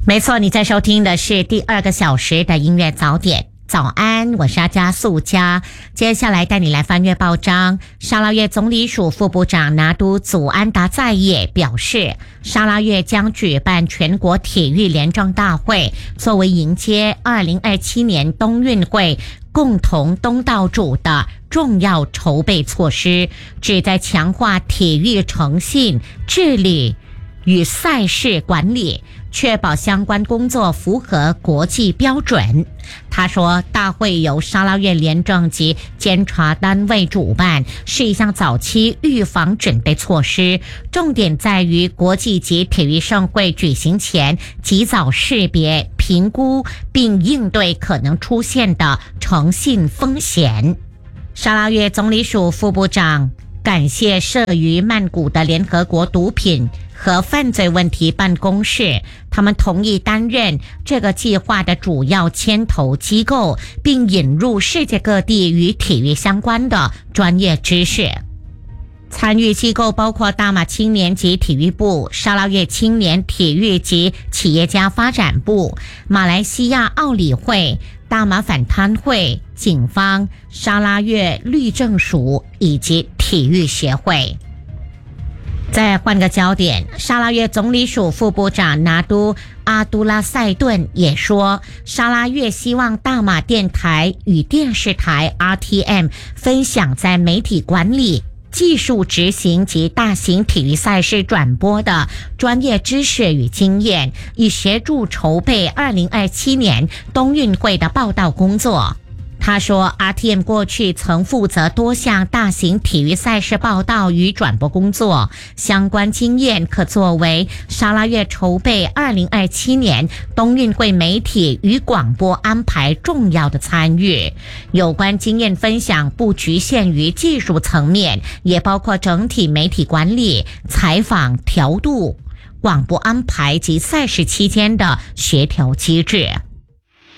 没错，你在收听的是第2个小时的音乐早点。早安，我是阿加素佳。接下来带你来翻阅报章。沙拉越总理署副部长拿督祖安达在野表示，沙拉越将举办全国体育联政大会，作为迎接2027年冬运会共同东道主的重要筹备措施，旨在强化体育诚信、治理与赛事管理，确保相关工作符合国际标准。他说，大会由沙拉越廉政及监察单位主办，是一项早期预防准备措施，重点在于国际级体育盛会举行前及早识别、评估并应对可能出现的诚信风险。沙拉越总理署副部长感谢设于曼谷的联合国毒品和犯罪问题办公室，他们同意担任这个计划的主要牵头机构，并引入世界各地与体育相关的专业知识。参与机构包括大马青年及体育部、沙拉越青年体育及企业家发展部、马来西亚奥理会、大马反贪会、警方、沙拉越律政署以及体育协会。再换个焦点，沙拉越总理署副部长拿督阿都拉塞顿也说，沙拉越希望大马电台与电视台 RTM 分享在媒体管理、技术执行及大型体育赛事转播的专业知识与经验，以协助筹备2027年冬运会的报道工作。他说 RTM 过去曾负责多项大型体育赛事报道与转播工作，相关经验可作为沙拉越筹备2027年冬运会媒体与广播安排重要的参与。有关经验分享不局限于技术层面，也包括整体媒体管理、采访调度、广播安排及赛事期间的协调机制。